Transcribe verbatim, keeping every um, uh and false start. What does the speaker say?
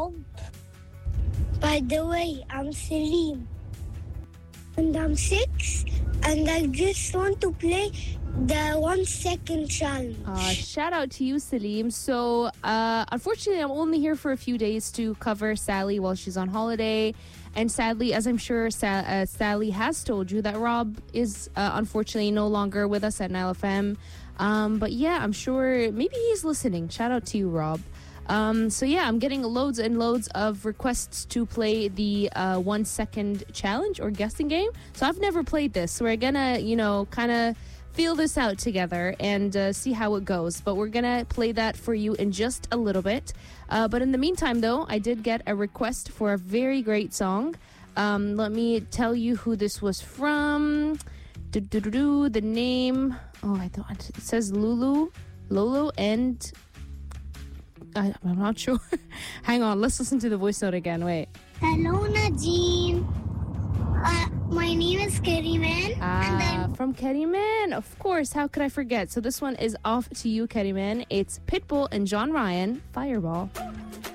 Rob. By the way, I'm Salim. And I'm six. And I just want to play the one second challenge. Uh, shout out to you, Salim. So, uh, unfortunately, I'm only here for a few days to cover Sally while she's on holiday. And sadly, as I'm sure Sa- uh, Sally has told you, that Rob is uh, unfortunately no longer with us at Nile F M. Um, but yeah, I'm sure maybe he's listening. Shout out to you, Rob. Um, so yeah, I'm getting loads and loads of requests to play the uh, one second challenge or guessing game. So I've never played this. So we're gonna, you know, kind of feel this out together and uh, see how it goes. But we're gonna play that for you in just a little bit. Uh, but in the meantime, though, I did get a request for a very great song. Um, let me tell you who this was from. Do-do-do-do, the name. Oh, I thought it says Lulu, Lolo, and I, I'm not sure. Hang on, let's listen to the voice note again. Wait. Hello, Najeen. Uh, my name is Kariman. Ah, and I'm from Kariman, of course. How could I forget? So this one is off to you, Kariman. It's Pitbull and John Ryan, Fireball.